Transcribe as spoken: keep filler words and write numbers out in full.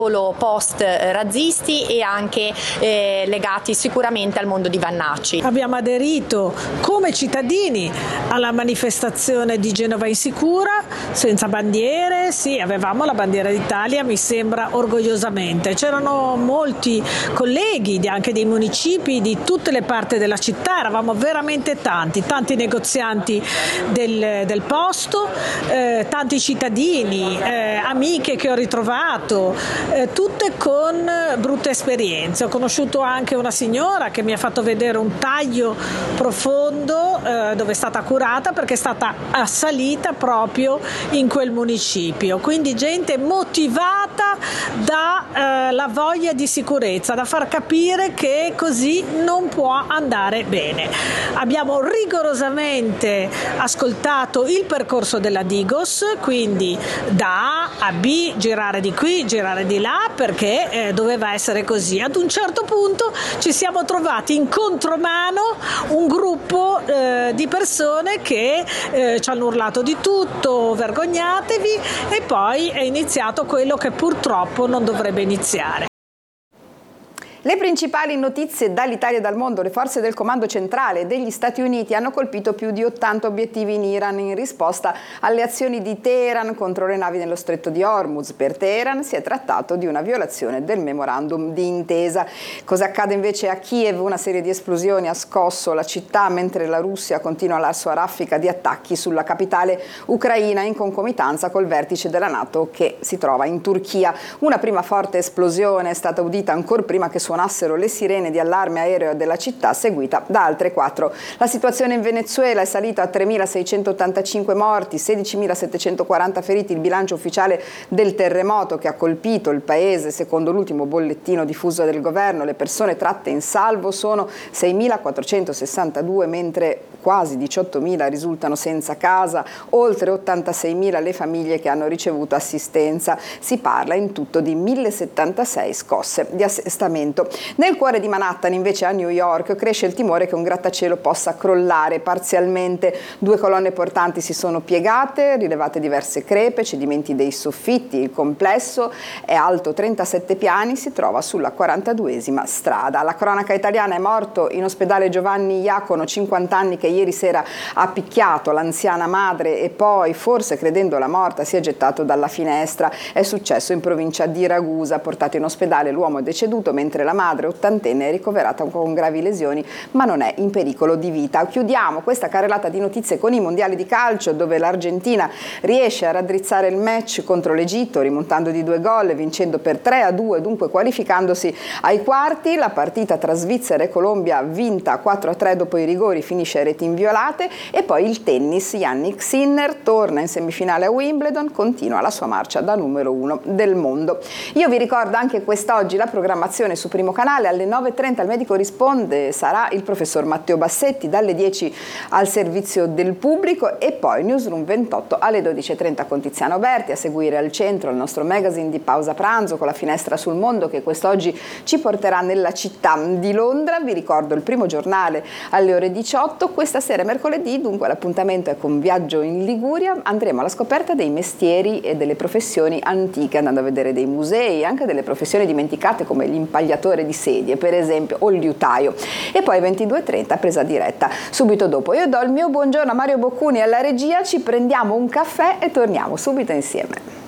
post razzisti e anche eh, legati sicuramente al mondo di Vannacci. Abbiamo aderito come cittadini alla manifestazione di Genova Insicura, senza bandiere, sì, avevamo la bandiera d'Italia, mi sembra orgogliosamente. C'erano molti colleghi anche dei municipi di tutte le parti della città, eravamo veramente tanti, tanti negozianti del, del posto, eh, tanti cittadini, eh, amiche che ho ritrovato, Eh, tutte con brutte esperienze. Ho conosciuto anche una signora che mi ha fatto vedere un taglio profondo eh, dove è stata curata perché è stata assalita proprio in quel municipio. Quindi gente motivata dalla eh, voglia di sicurezza, da far capire che così non può andare bene. Abbiamo rigorosamente ascoltato il percorso della Digos, quindi da A a B, girare di qui, girare di là, perché eh, doveva essere così. Ad un certo punto ci siamo trovati in contromano un gruppo eh, di persone che eh, ci hanno urlato di tutto, vergognatevi, e poi è iniziato quello che purtroppo non dovrebbe iniziare. Le principali notizie dall'Italia e dal mondo: le forze del comando centrale degli Stati Uniti hanno colpito più di ottanta obiettivi in Iran in risposta alle azioni di Teheran contro le navi nello stretto di Hormuz. Per Teheran si è trattato di una violazione del memorandum di intesa. Cosa accade invece a Kiev? Una serie di esplosioni ha scosso la città mentre la Russia continua la sua raffica di attacchi sulla capitale ucraina in concomitanza col vertice della NATO che si trova in Turchia. Una prima forte esplosione è stata udita ancor prima che suonassero le sirene di allarme aereo della città, seguita da altre quattro. La situazione in Venezuela è salita a tremilaseicentottantacinque morti, sedicimilasettecentoquaranta feriti, il bilancio ufficiale del terremoto che ha colpito il paese. Secondo l'ultimo bollettino diffuso del governo, le persone tratte in salvo sono seimilaquattrocentosessantadue, mentre quasi diciottomila risultano senza casa, oltre ottantaseimila le famiglie che hanno ricevuto assistenza. Si parla in tutto di millesettantasei scosse di assestamento. Nel cuore di Manhattan, invece a New York, cresce il timore che un grattacielo possa crollare parzialmente. Due colonne portanti si sono piegate, rilevate diverse crepe, cedimenti dei soffitti. Il complesso è alto trentasette piani, si trova sulla quarantaduesima strada. La cronaca italiana: è morto in ospedale Giovanni Iacono, cinquanta anni, che ieri sera ha picchiato l'anziana madre e poi, forse credendola morta, si è gettato dalla finestra. È successo in provincia di Ragusa. Portato in ospedale, l'uomo è deceduto mentre la madre ottantenne è ricoverata con gravi lesioni ma non è in pericolo di vita. Chiudiamo questa carrellata di notizie con i mondiali di calcio, dove l'Argentina riesce a raddrizzare il match contro l'Egitto rimontando di due gol, vincendo per tre a due, dunque qualificandosi ai quarti. La partita tra Svizzera e Colombia vinta quattro a tre dopo i rigori finisce a reti inviolate. E poi il tennis: Jannik Sinner torna in semifinale a Wimbledon, continua la sua marcia da numero uno del mondo. Io vi ricordo anche quest'oggi la programmazione su Primo Canale. Alle nove e trenta il medico risponde, sarà il professor Matteo Bassetti, dalle dieci al servizio del pubblico, e poi Newsroom ventotto alle dodici e trenta con Tiziano Berti. A seguire Al Centro, il nostro magazine di pausa pranzo con la finestra sul mondo, che quest'oggi ci porterà nella città di Londra. Vi ricordo il primo giornale alle ore diciotto. Questa sera è mercoledì, dunque l'appuntamento è con Viaggio in Liguria. Andremo alla scoperta dei mestieri e delle professioni antiche, andando a vedere dei musei, anche delle professioni dimenticate come l'impagliatore di sedie, per esempio, o il liutaio. E poi ventidue e trenta presa diretta subito dopo. Io do il mio buongiorno a Mario Boccuni alla regia, ci prendiamo un caffè e torniamo subito insieme.